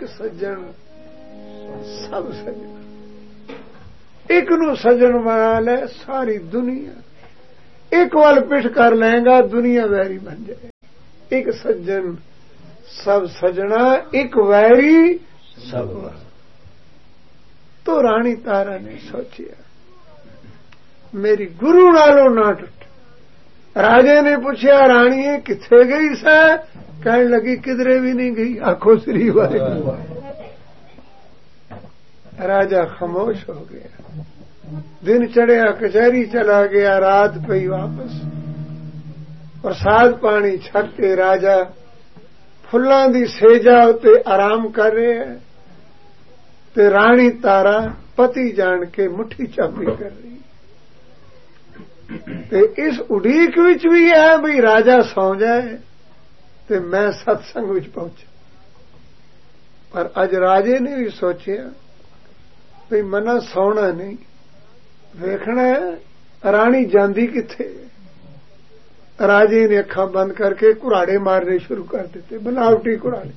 एक सज्जन सब सज्जन, एक नू सज्जन बना ले सारी दुनिया, एक वाल पिठ कर लेगा दुनिया वैरी बन जाए। एक सज्जन सब सजना, एक वैरी सब। तो रानी तारा ने सोचिया मेरी गुरु नालों ना टुट। राजे ने पूछा रानी किथे गई सा? कहने लगी किधरे भी नहीं गई, आंखों श्री वाले। राजा खामोश हो गया। दिन चढ़िया कचहरी चला गया, रात पई वापस। प्रसाद पानी छक के राजा फुल्लां दी सेजा उत्ते आराम कर रहे है ते रानी तारा पति जान के मुट्ठी चाबी कर रही। ते इस उड़ीक विच भी है भी राजा सौ जाए ते मैं सत्संग विच पहुंचा। पर अज राजे ने भी सोचिया भी मना सौना नहीं, वेखना है रानी जांदी किथे। राजे ने अखा बंद करके कुराड़े मारने शुरू कर देते, बनावटी कुराड़े।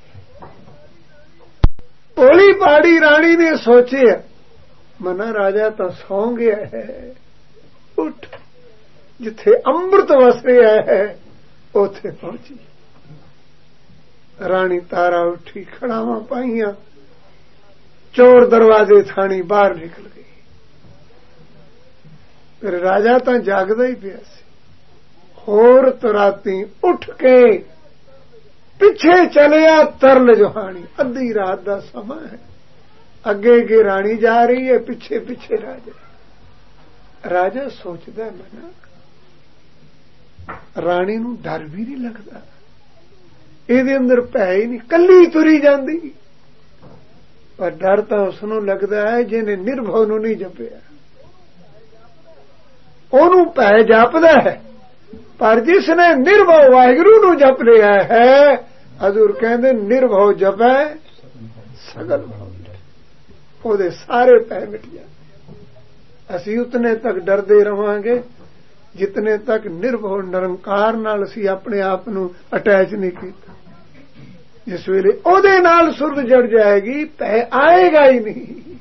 भोली पाड़ी रानी ने सोचे मना राजा तो सौ गया है, उठ जिथे अमृत वस रहा है उथे पहुंची। रानी तारा उठी, खड़ावां पाईयां, चोर दरवाजे थानी बाहर निकल गई। फिर राजा तो जागदा ही पिया सी। होर तराती उठ के पिछे चलिया तरल जोहानी। अद्धी रात का समा है, अगे अगे रानी जा रही है, पिछे पिछे राजा। राजा सोचदा मना रानी नूं डर भी नहीं लगता, इहदे अंदर भै ही नहीं, कल्ली तुरी जांदी। पर डर तो उसनूं लगदा है जिहने निर्भव नूं नहीं जपिया। ओनू भै जापदा है, पर जिसने निर्भव वाहिगुरू नूं जप लिया है, हजूर कहंदे निर्भव जपै सगल भव। ओदे सारे भै मिट जाए। असी उतने तक डरदे रहांगे जितने तक निर्भव निरंकार नाल असी अपने आप नूं अटैच नहीं कीता। जिस वेले ओदे नाल सुरत जड़ जाएगी, भै आएगा ही नहीं।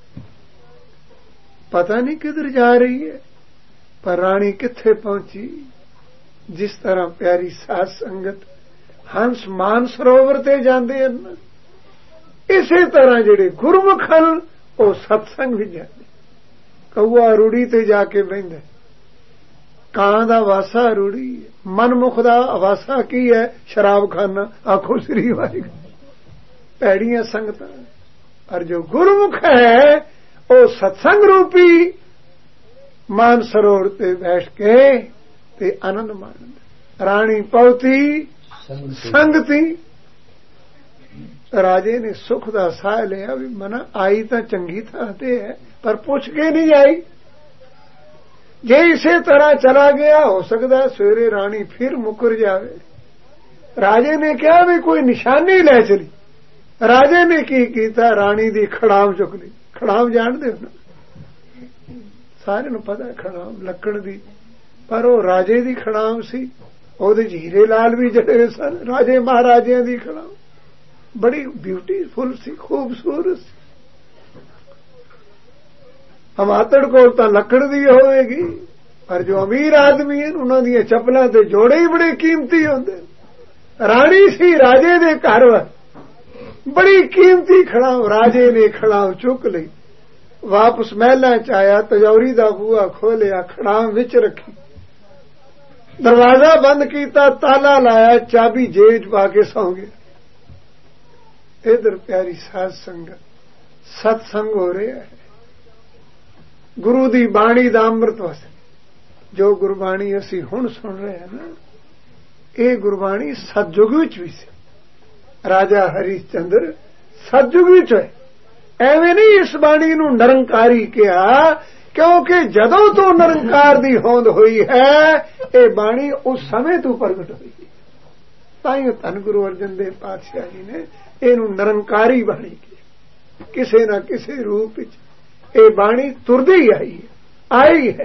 पता नहीं किधर जा रही है, पर रानी किथे पहुंची। जिस तरह प्यारी साध संगत हंस मान सरोवर ते जांदे हन, इसे तरह जिहड़े गुरमुख हन वो सत्संग भी जाते। कौआ रूड़ी ते जाके बहिंदा, कां दा वासा रूड़ी है, मनमुख दा वासा की है शराब खाना। आखो श्री वाहिगुरू। भैड़ियां संगतां, और जो गुरमुख है वो सत्संग रूपी मान सरोवर ते बैठ के ते आनंद मानद। रानी पहुंची संगती। राजे ने सुख दा साह लिया भी मना आई तो चंगी थां ते है, पर पुछ के नहीं आई। जे इसे तरह चला गया हो सकता सवेरे रानी फिर मुकर जावे। राजे ने कहा भी कोई निशानी ले चली। राजे ने की कीता, रानी दी खड़ाम चुक ली। खड़ाम जानते हो ना, सारे नूं पता है खड़ाम लकड़ दी, पर वो राजे दी खड़ाम सी। ओदे हीरे लाल भी जड़े सन, राजे महाराजियां दी खड़ाम बड़ी ब्यूटीफुल सी, खूबसूरत सी। हमातड़ कोल तां लकड़ दी होवेगी, पर जो अमीर आदमी है उन्हां दी चप्पलां ते जोड़े ही बड़े कीमती होंदे। रानी सी राजे दे घर बड़ी कीमती खड़ाम। राजे ने खड़ाम चुक लई, वापस महलां च आया, तजौरी दा बूहा खोलिया, खड़ाम विच रखी, दरवाजा बंद कीता, ताला लाया, चाबी जेब पा के सौ गया। इधर प्यारी साध संगत सत्संग हो रहा है, गुरु दी बाणी दा अमृत वस। जो गुरबाणी असी हुण सुन रहे हैं ना, ये गुरबाणी सतयुग विच भी सी। राजा हरिश्चंद्र सतयुग विच है। एवें नहीं इस बाणी नूं निरंकारी कहा, क्योंकि जदों तो निरंकार दी होंद हुई है, ये बाणी उस समय तो प्रगट हुई है। ताईं धन गुरु अर्जन देव पातशाह जी ने इहनूं निरंकारी बाणी की। किसे ना किसे रूप विच ये बाणी तुरदी आई है।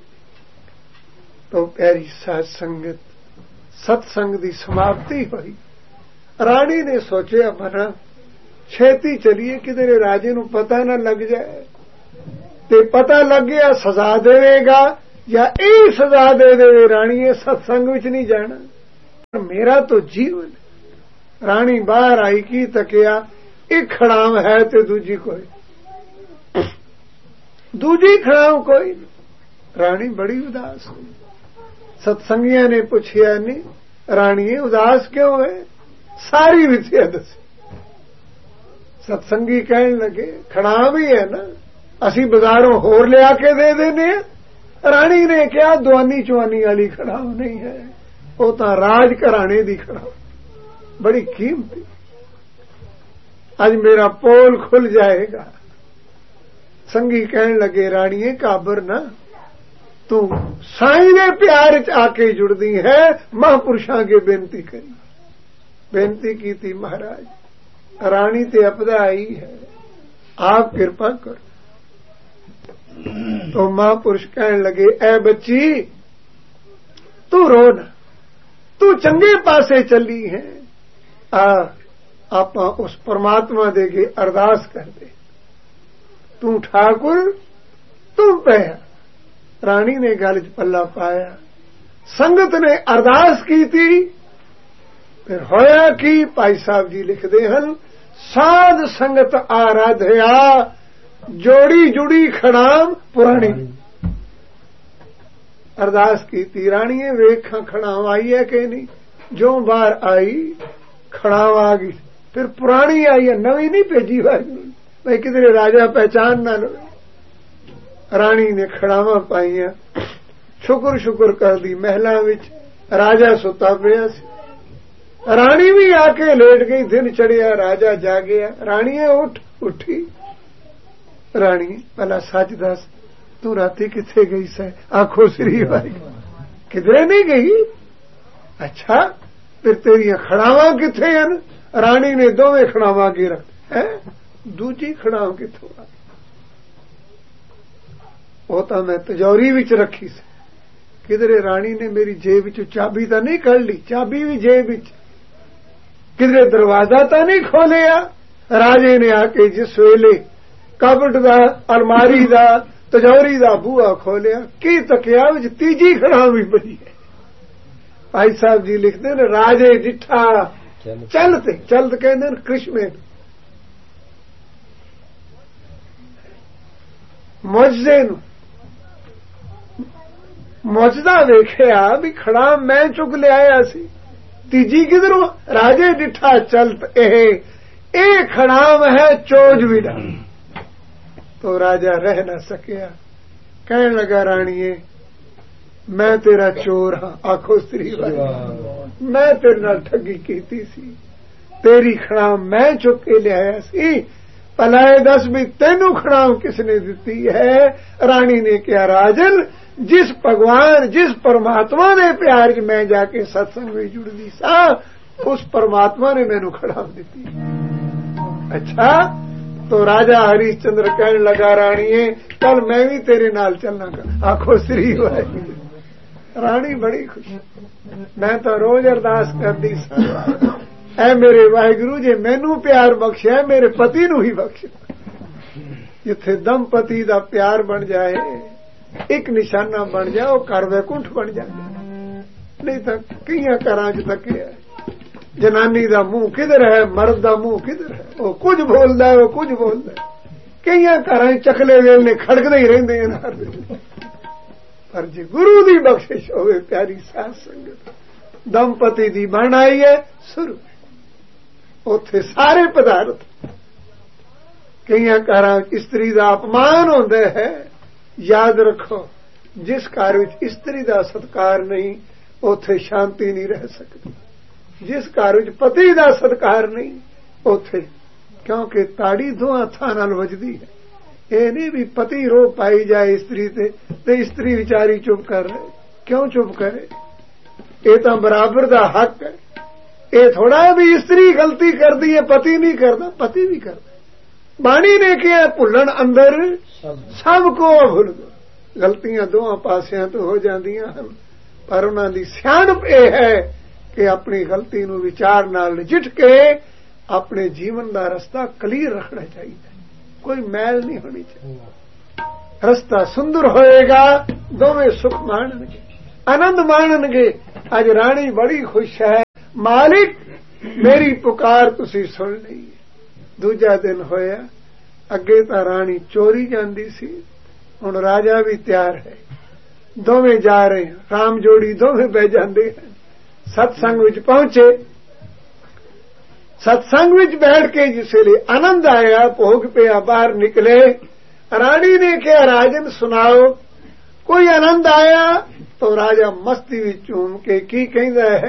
तो प्यारी साध संगत सत्संग की समाप्ति हुई। रानी ने सोचा मना ਛੇਤੀ ਚਲੀਏ ਕਿਧਰੇ ਰਾਜੇ ਨੂੰ ਪਤਾ ਨਾ ਲੱਗ ਜਾਏ, ਤੇ ਪਤਾ ਲੱਗ ਗਿਆ ਸਜ਼ਾ ਦੇਵੇਗਾ ਜਾਂ ਇਹ ਸਜ਼ਾ ਦੇ ਦੇਵੇ ਰਾਣੀਏ ਸਤਸੰਗ ਵਿੱਚ ਨਹੀਂ ਜਾਣਾ। ਮੇਰਾ ਤਾਂ ਜੀਵਨ। ਰਾਣੀ ਬਾਹਰ ਆਈ, ਕੀ ਤੱਕਿਆ, ਇੱਕ ਖੜਾਮ ਹੈ ਤੇ ਦੂਜੀ ਕੋਈ, ਦੂਜੀ ਖੜਾਮ ਕੋਈ। ਰਾਣੀ ਬੜੀ ਉਦਾਸ ਹੋਈ। ਸਤਸੰਗੀਆਂ ਨੇ ਪੁੱਛਿਆ, ਨਹੀਂ ਰਾਣੀਏ ਉਦਾਸ ਕਿਉਂ ਹੈ, ਸਾਰੀ ਵਿਥਿਆ ਦੱਸੀ। ਸਤਸੰਗੀ ਕਹਿਣ ਲੱਗੇ ਖੜਾਮ ਹੀ ਹੈ ਨਾ, ਅਸੀਂ ਬਾਜ਼ਾਰੋਂ ਹੋਰ ਲਿਆ ਕੇ ਦੇ ਦੇਨੇ ਆ। ਰਾਣੀ ਨੇ ਕਿਹਾ ਦੁਆਨੀ ਚੁਆਨੀ ਵਾਲੀ ਖੜਾਮ ਨਹੀਂ ਹੈ, ਉਹ ਤਾਂ ਰਾਜ ਘਰਾਣੇ ਦੀ ਖੜਾਮ, ਬੜੀ ਕੀਮਤੀ। ਅੱਜ ਮੇਰਾ ਪੋਲ ਖੁੱਲ ਜਾਏਗਾ। ਸੰਗੀ ਕਹਿਣ ਲੱਗੇ ਰਾਣੀਏ ਕਾਬਰ ਨਾ, ਤੂੰ ਸਾਈਂ ਦੇ ਪਿਆਰ ਚ ਆ ਕੇ ਜੁੜਦੀ ਹੈ। ਮਹਾਂਪੁਰਸ਼ਾਂ ਕੇ ਬੇਨਤੀ ਕਰੀ, ਬੇਨਤੀ ਕੀਤੀ ਮਹਾਰਾਜ ਰਾਣੀ ਤੇ ਅਪਦਾ ਆਈ ਹੈ, ਆਪ ਕਿਰਪਾ ਕਰ। तो महापुरुष कहने लगे ऐ बच्ची तू रो ना, तू चंगे पासे चली है, आप उस परमात्मा दे के अरदास कर दे, तू ठाकुर तुम पे। रानी ने गल च पल्ला पाया, संगत ने अरदास की थी। फिर होया कि भाई साहब जी लिखते हैं साध संगत आराध्या जोड़ी जुड़ी खड़ाम पुरानी। अरदास की ती राणीए वेखा खड़ाम आई है कि नहीं, जो बाहर आई खड़ाम आ गई, फिर पुरानी आई है, नवी नहीं भेजी भाई किधरे राजा पहचान ना लो। रानी ने खड़ावा पाइया, शुक्र शुक्र कर दी। महलों विच राजा सुता पिया सी, रानी भी आके लेट गई। दिन चढ़िया राजा जागया, राणीए उठ उठी। रानी भला सच दस तू राती किथे गई सै? आखो श्री भाई किधरे नहीं गई। अच्छा फिर तेरिया खड़ावा किथे हैं? रानी ने दोवें खड़ावा गिरा है, दूजी खड़ाव किथों आ? वो तो मैं तिजोरी विच रखी सी, किधरे रानी ने मेरी जेब विचों चाबी तो नहीं कढ़ ली, चाबी भी जेब विच, किधरे दरवाजा तो नहीं खोलिया। राजे ने आके जिस वेले कबट दा अलमारी दा तिजोरी दा बूहा खोलिया, की तकिया विच तीजी खड़ाम भी पई है। भाई साहब जी लिखते ने राजे डिठा चलते चलते कहते ने कृष्ण मुझदे नूं मुझदा वेखिया भी खड़ाम मैं चुक लिया सी, तीजी किधरों? राजे डिठा चलत ए खड़ाम है चोज विड़ा। तो राजा रह न सकिया, कहने लगा राणीए मैं तेरा चोर हाँ। आखो स्त्री भाई मैं तेरे नाल ठगी कीती सी, तेरी खड़ाम मैं चुक के लिया सी, भलाए दस भी तेनू खड़ाम किसने दिती है? रानी ने कहा राजन जिस भगवान जिस परमात्मा ने प्यार च मैं जाके सत्संग में जुड़दी सा, उस परमात्मा ने मैनू खड़ाम दिती। अच्छा तो राजा हरिश्चंद्र कहने लगा राणीए कल मैं भी तेरे नाल चलना कर। आखो श्री भाई रानी बड़ी खुश, मैं तो रोज अरदास करदी सा ऐ मेरे वाहिगुरु जे मैनू प्यार बख्शे मेरे पति नू ही बख्शे। जिथे दंपति दा प्यार बन जाए, एक निशाना बन जाए, वो घर वैकुंठ बन जाए। नहीं तो कई घरां च तके है जनानी दा मुंह किधर है, मर्द दा मुंह किधर है, वो कुछ बोलदा है वो कुछ बोलदा है। कई घरां चकले वेले खड़कदे ही रहिंदे हैं। पर जे गुरु दी बख्शिश होवे प्यारी साध संगत, दंपति दी बन आई है शुरू, उथे सारे पदार्थ। कई घरां स्त्री दा अपमान होंदा है। याद रखो जिस घर विच स्त्री दा सत्कार नहीं, उथे शांति नहीं रह सकती। जिस घर विच पति दा सत्कार नहीं, उथे क्योंकि ताड़ी दो हत्थां नाल वजदी है। ये नहीं भी पति रो पाई जाए स्त्री ते स्त्री विचारी चुप कर रहे, क्यों चुप करे? ये तो बराबर दा हक है। ये थोड़ा है भी स्त्री गलती कर दी है पति नहीं करता, पति भी करता। बाणी ने क्या भुलन अंदर सबको भुल दो। गलतियां दोवां पासियां तो हो जांदियां हन, पर उन्हां दी सियाणप यह है कि अपनी गलती नूं विचार नाल नजिठ के ਆਪਣੇ ਜੀਵਨ ਦਾ ਰਸਤਾ ਕਲੀਅਰ ਰੱਖਣਾ ਚਾਹੀਦਾ, ਕੋਈ ਮੈਲ ਨਹੀਂ ਹੋਣੀ ਚਾਹੀਦੀ। ਰਸਤਾ ਸੁੰਦਰ ਹੋਏਗਾ, ਦੋਵੇਂ ਸੁਖ ਮਾਣਨਗੇ, ਆਨੰਦ ਮਾਣਨਗੇ। ਅੱਜ ਰਾਣੀ ਬੜੀ ਖੁਸ਼ ਹੈ, ਮਾਲਿਕ ਮੇਰੀ ਪੁਕਾਰ ਤੁਸੀਂ ਸੁਣ ਲਈ। ਦੂਜਾ ਦਿਨ ਹੋਇਆ, ਅੱਗੇ ਤਾਂ ਰਾਣੀ ਚੋਰੀ ਜਾਂਦੀ ਸੀ, ਹੁਣ ਰਾਜਾ ਵੀ ਤਿਆਰ ਹੈ, ਦੋਵੇਂ ਜਾ ਰਹੇ, ਰਾਮ ਜੋੜੀ ਦੋਵੇਂ ਬਹਿ ਜਾਂਦੇ ਹਨ। ਸਤਸੰਗ ਵਿੱਚ ਪਹੁੰਚੇ, ਸਤਸੰਗ ਵਿੱਚ ਬੈਠ ਕੇ ਜਿਸ ਵੇਲੇ ਆਨੰਦ ਆਇਆ, ਭੋਗ ਪਿਆ, ਬਾਹਰ ਨਿਕਲੇ। ਰਾਣੀ ਨੇ ਕਿਹਾ, ਰਾਜਨ ਸੁਣਾਓ, ਕੋਈ ਆਨੰਦ ਆਇਆ? ਤਾਂ ਰਾਜਾ ਮਸਤੀ ਵਿੱਚ ਝੂਮ ਕੇ ਕੀ ਕਹਿੰਦਾ ਹੈ,